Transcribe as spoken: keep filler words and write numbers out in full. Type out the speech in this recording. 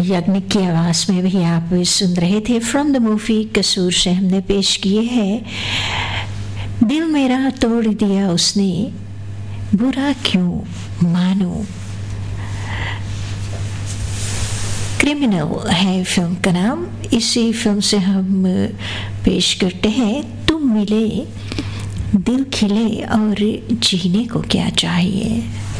याग्निक की आवाज़ में भी आप सुन रहे थे फ्रॉम द मूवी कसूर से हमने पेश किए हैं दिल मेरा तोड़ दिया उसने बुरा क्यों मानो। क्रिमिनल है फिल्म का नाम। इसी फिल्म से हम पेश करते हैं तुम मिले दिल खिले और जीने को क्या चाहिए।